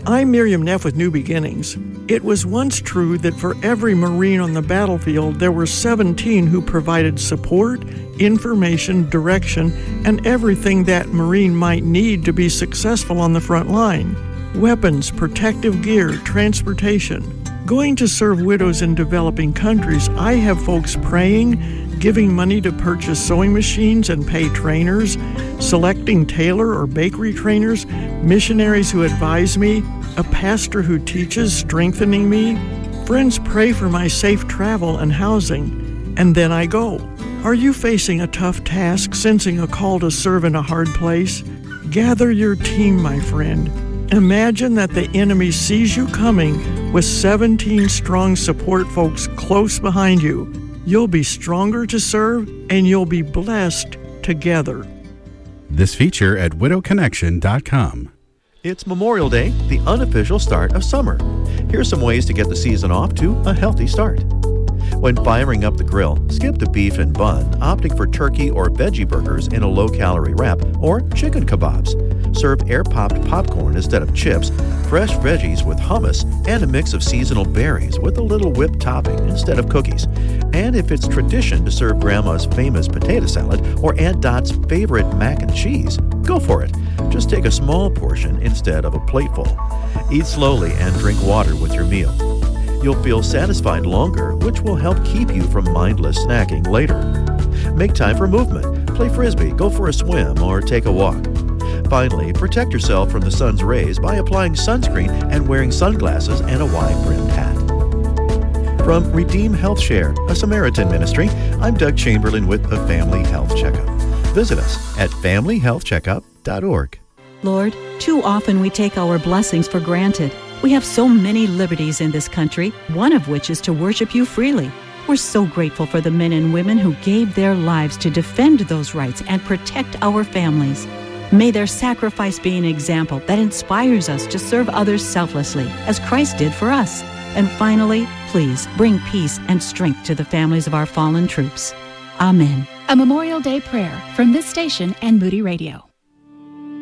I'm Miriam Neff with New Beginnings. It was once true that for every Marine on the battlefield, there were 17 who provided support, information, direction, and everything that Marine might need to be successful on the front line. Weapons, protective gear, transportation. Going to serve widows in developing countries, I have folks praying, giving money to purchase sewing machines and pay trainers, selecting tailor or bakery trainers, missionaries who advise me, a pastor who teaches, strengthening me. Friends pray for my safe travel and housing, and then I go. Are you facing a tough task, sensing a call to serve in a hard place? Gather your team, my friend. Imagine that the enemy sees you coming with 17 strong support folks close behind you. You'll be stronger to serve, and you'll be blessed together. This feature at widowconnection.com. It's Memorial Day, the unofficial start of summer. Here's some ways to get the season off to a healthy start. When firing up the grill, skip the beef and bun, opting for turkey or veggie burgers in a low-calorie wrap, or chicken kebabs. Serve air-popped popcorn instead of chips, fresh veggies with hummus, and a mix of seasonal berries with a little whipped topping instead of cookies. And if it's tradition to serve Grandma's famous potato salad or Aunt Dot's favorite mac and cheese, go for it. Just take a small portion instead of a plateful. Eat slowly and drink water with your meal. You'll feel satisfied longer, which will help keep you from mindless snacking later. Make time for movement. Play frisbee, go for a swim, or take a walk. Finally, protect yourself from the sun's rays by applying sunscreen and wearing sunglasses and a wide-brimmed hat. From Redeem Health Share, a Samaritan ministry, I'm Doug Chamberlain with a Family Health Checkup. Visit us at familyhealthcheckup.org. Lord, too often we take our blessings for granted. We have so many liberties in this country, one of which is to worship you freely. We're so grateful for the men and women who gave their lives to defend those rights and protect our families. May their sacrifice be an example that inspires us to serve others selflessly, as Christ did for us. And finally, please bring peace and strength to the families of our fallen troops. Amen. A Memorial Day prayer from this station and Moody Radio.